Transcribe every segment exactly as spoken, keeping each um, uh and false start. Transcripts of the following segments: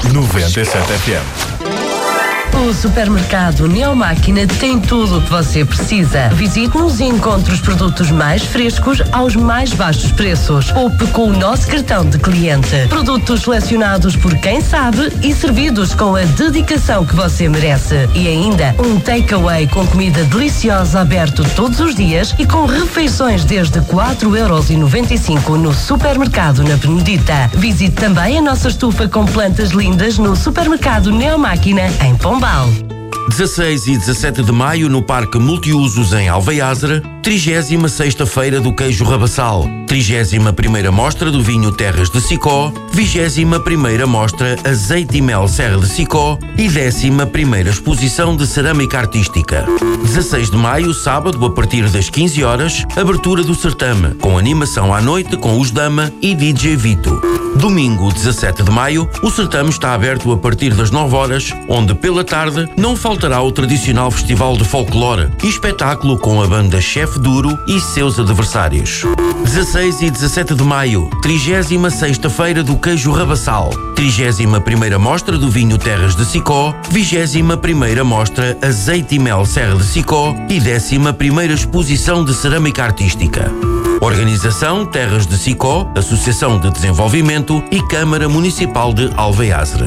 noventa e sete F M. O supermercado Neomáquina tem tudo o que você precisa. Visite-nos e encontre os produtos mais frescos aos mais baixos preços. Poupe com o nosso cartão de cliente. Produtos selecionados por quem sabe e servidos com a dedicação que você merece. E ainda um takeaway com comida deliciosa aberto todos os dias e com refeições desde quatro euros e noventa e cinco no supermercado na Benedita. Visite também a nossa estufa com plantas lindas no supermercado Neomáquina em Pombal. dezasseis e dezassete de maio no Parque Multiusos em Alveiázere, trigésima sexta Feira do Queijo Rabassal, trigésima primeira Mostra do Vinho Terras de Sicó, vigésima primeira Mostra Azeite e Mel Serra de Sicó e décima primeira Exposição de Cerâmica Artística. dezasseis de maio, sábado, a partir das quinze horas, abertura do certame, com animação à noite com os Dama e D J Vito. Domingo, dezassete de maio, o certame está aberto a partir das nove horas, onde pela tarde não faltará o tradicional festival de folclore e espetáculo com a banda Chefe Duro e seus adversários. dezasseis e dezassete de maio, trigésima sexta Feira do Queijo Rabassal, trigésima primeira Mostra do Vinho Terras de Sicó, vigésima primeira Mostra Azeite e Mel Serra de Sicó e décima primeira Exposição de Cerâmica Artística. Organização Terras de Sicó, Associação de Desenvolvimento e Câmara Municipal de Alveiázere.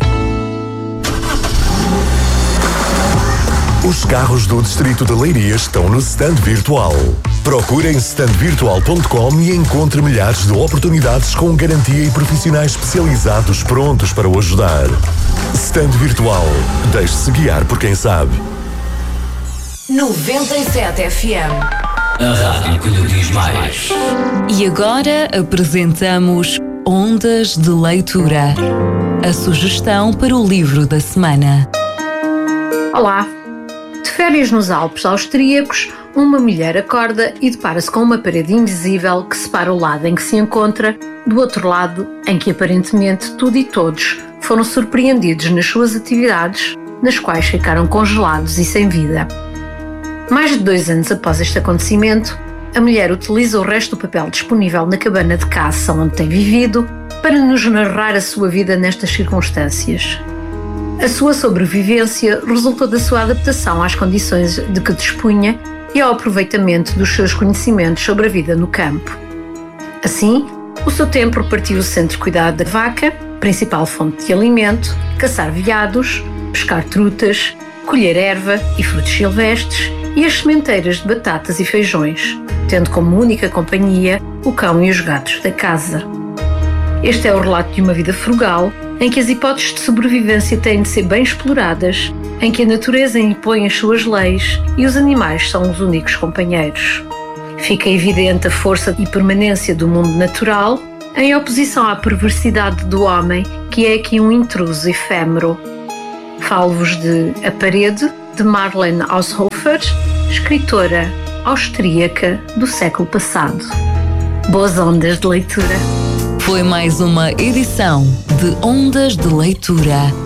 Os carros do Distrito de Leiria estão no stand virtual. Procure em stand virtual ponto com e encontre milhares de oportunidades com garantia e profissionais especializados prontos para o ajudar. Stand Virtual. Deixe-se guiar por quem sabe. noventa e sete F M. A rádio que lhe diz mais. E agora apresentamos Ondas de Leitura, a sugestão para o livro da semana. Olá! De férias nos Alpes austríacos, uma mulher acorda e depara-se com uma parede invisível que separa o lado em que se encontra do outro lado em que aparentemente tudo e todos foram surpreendidos nas suas atividades, nas quais ficaram congelados e sem vida. Mais de dois anos após este acontecimento, a mulher utiliza o resto do papel disponível na cabana de caça onde tem vivido para nos narrar a sua vida nestas circunstâncias. A sua sobrevivência resultou da sua adaptação às condições de que dispunha e ao aproveitamento dos seus conhecimentos sobre a vida no campo. Assim, o seu tempo repartiu-se entre cuidar da vaca, principal fonte de alimento, caçar veados, pescar trutas, colher erva e frutos silvestres e as sementeiras de batatas e feijões, tendo como única companhia o cão e os gatos da casa. Este é o relato de uma vida frugal, em que as hipóteses de sobrevivência têm de ser bem exploradas, em que a natureza impõe as suas leis e os animais são os únicos companheiros. Fica evidente a força e permanência do mundo natural, em oposição à perversidade do homem, que é aqui um intruso efêmero. Falo-vos de A Parede, de Marlene Haushofer, escritora austríaca do século passado. Boas ondas de leitura! Foi mais uma edição de Ondas de Leitura.